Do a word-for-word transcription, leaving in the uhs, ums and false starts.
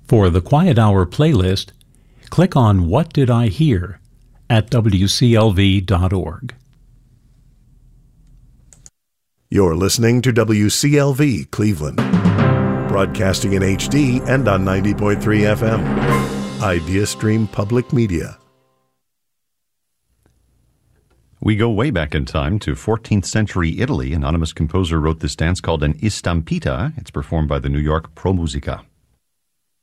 For the Quiet Hour playlist, click on What Did I Hear at W C L V dot org. You're listening to W C L V Cleveland, broadcasting in H D and on ninety point three F M. IdeaStream Public Media. We go way back in time to fourteenth century Italy. Anonymous composer wrote this dance called an istampita. It's performed by the New York Pro Musica.